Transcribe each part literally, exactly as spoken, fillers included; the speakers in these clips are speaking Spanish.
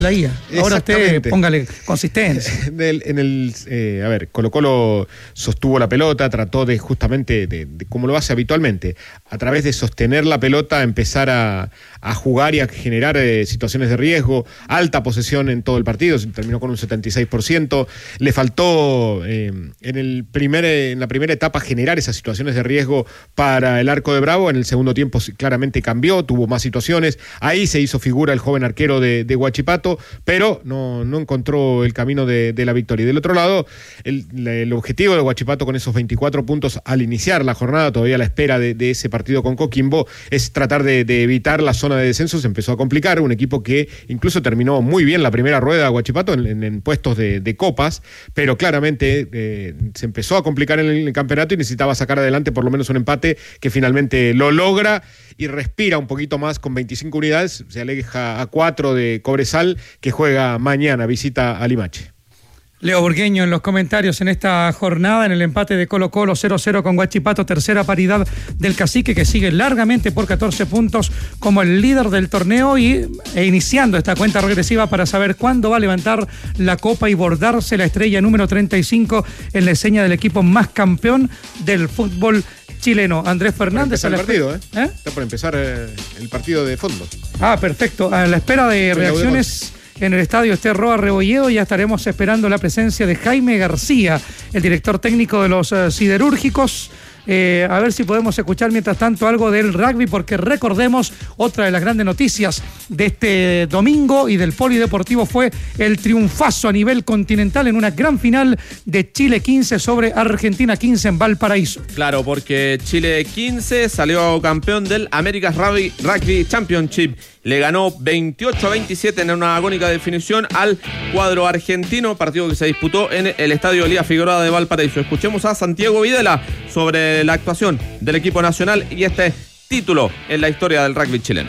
la I A. Ahora usted póngale consistencia. En el, en el eh, a ver, Colo-Colo sostuvo la pelota, trató de justamente, de, de, como lo hace habitualmente, a través de sostener la pelota, empezar a, a jugar y a generar eh, situaciones de riesgo, alta posesión en todo el partido, terminó con un setenta y seis por ciento, le faltó eh, en, el primer, en la primera etapa generar esas situaciones de riesgo para el arco de Bravo, en el segundo tiempo claramente cambió, tuvo más situaciones, ahí se hizo figura el joven arquero de, de Huachipato, pero no, no encontró el camino de, de la victoria. Y del otro lado, el, el objetivo de Huachipato con esos veinticuatro puntos al iniciar la jornada, todavía a la espera de, de ese partido con Coquimbo, es tratar de, de evitar la zona de descenso. Se empezó a complicar, un equipo que incluso terminó muy bien la primera rueda de Huachipato en, en, en puestos de, de copas, pero claramente eh, se empezó a complicar en el, en el campeonato y necesitaba sacar adelante por lo menos un empate que finalmente lo logra y respira un poquito más con veinticinco unidades, se aleja a cuatro de Cobresal, que juega mañana, visita a Limache. Leo Burgueño en los comentarios en esta jornada, en el empate de Colo-Colo cero cero con Huachipato, tercera paridad del Cacique, que sigue largamente por catorce puntos como el líder del torneo y e iniciando esta cuenta regresiva para saber cuándo va a levantar la copa y bordarse la estrella número treinta y cinco en la enseña del equipo más campeón del fútbol chileno. Andrés Fernández. Está por empezar el partido, ¿eh? ¿eh? Está por empezar eh, el partido de fondo. Ah, perfecto. A la espera de reacciones en el estadio Esterroa Rebolledo, ya estaremos esperando la presencia de Jaime García, el director técnico de los uh, siderúrgicos. Eh, a ver si podemos escuchar mientras tanto algo del rugby, porque recordemos, otra de las grandes noticias de este domingo y del polideportivo fue el triunfazo a nivel continental en una gran final de Chile quince sobre Argentina quince en Valparaíso. Claro, porque Chile quince salió campeón del America's Rugby, Rugby Championship. Le ganó veintiocho a veintisiete en una agónica definición al cuadro argentino, partido que se disputó en el Estadio Elías Figueroa de Valparaíso. Escuchemos a Santiago Videla sobre la actuación del equipo nacional y este título en la historia del rugby chileno.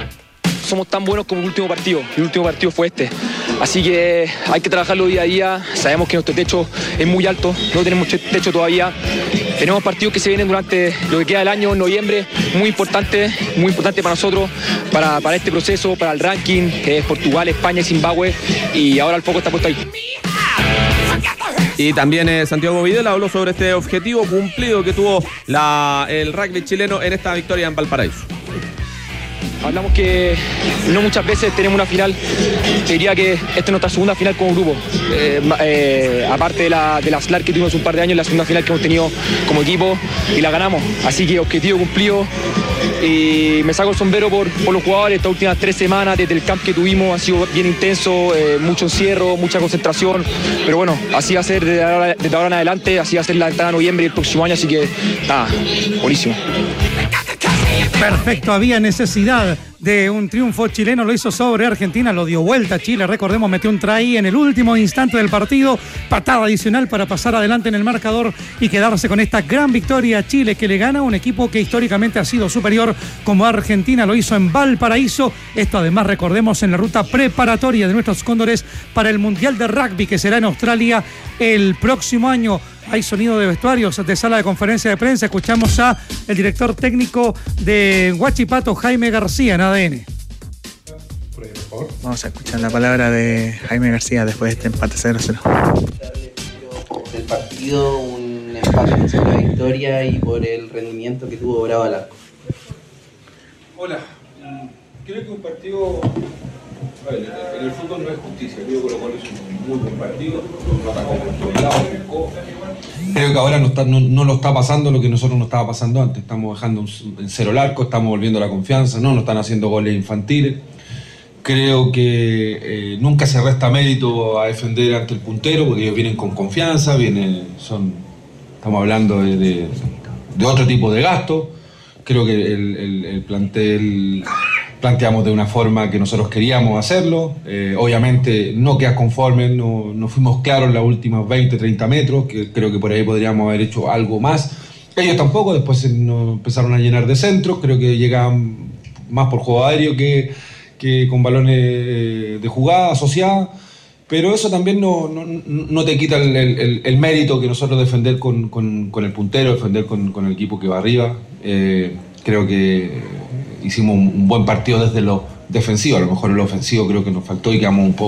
Somos tan buenos como el último partido, el último partido fue este, así que hay que trabajarlo día a día. Sabemos que nuestro techo es muy alto, no tenemos techo todavía, tenemos partidos que se vienen durante lo que queda del año, en noviembre, muy importante, muy importante para nosotros, para, para este proceso, para el ranking, que es Portugal, España y Zimbabue, y ahora el foco está puesto ahí. Y también eh, Santiago Videla habló sobre este objetivo cumplido que tuvo la, el rugby chileno en esta victoria en Valparaíso. Hablamos que no muchas veces tenemos una final. Te diría que esta es nuestra segunda final como grupo. Eh, eh, aparte de la, de la S L A R que tuvimos un par de años, la segunda final que hemos tenido como equipo y la ganamos. Así que objetivo cumplido. Y me saco el sombrero por, por los jugadores. Estas últimas tres semanas desde el camp que tuvimos ha sido bien intenso, eh, mucho encierro, mucha concentración. Pero bueno, así va a ser desde ahora, desde ahora en adelante, así va a ser la entrada de noviembre y el próximo año. Así que nada, buenísimo. Perfecto, había necesidad de un triunfo chileno, lo hizo sobre Argentina, lo dio vuelta Chile, recordemos, metió un try en el último instante del partido, patada adicional para pasar adelante en el marcador y quedarse con esta gran victoria a Chile, que le gana a un equipo que históricamente ha sido superior como Argentina, lo hizo en Valparaíso. Esto además, recordemos, en la ruta preparatoria de nuestros cóndores para el Mundial de Rugby que será en Australia el próximo año. Hay sonido de vestuarios, de sala de conferencia de prensa. Escuchamos a el director técnico de Huachipato, Jaime García, en A D N. Vamos a escuchar la palabra de Jaime García después de este empate cero cero. Del partido, un empate por la victoria y por el rendimiento que tuvo Bravo al arco. Hola, creo que un partido... Bueno, en el fútbol no es justicia, creo que Colo-Colo es un muy buen partido, no atacó por todos lados, buscó. Creo que ahora no, está, no, no lo está pasando lo que nosotros nos estaba pasando antes, estamos dejando en cero el arco, estamos volviendo a la confianza, no nos están haciendo goles infantiles. Creo que eh, nunca se resta mérito a defender ante el puntero, porque ellos vienen con confianza, vienen, son, estamos hablando de, de, de otro tipo de gasto. Creo que el, el, el plantel planteamos de una forma que nosotros queríamos hacerlo. Eh, obviamente no quedas conforme, no, no fuimos claros en los últimos veinte, treinta metros, que creo que por ahí podríamos haber hecho algo más. Ellos tampoco, después nos empezaron a llenar de centros, creo que llegaban más por juego aéreo que, que con balones de jugada asociada. Pero eso también no, no, no te quita el, el, el mérito que nosotros defender con, con, con el puntero, defender con, con el equipo que va arriba. Eh, creo que hicimos un, un buen partido desde los defensiva. A lo mejor en lo ofensivo creo que nos faltó y quedamos un poco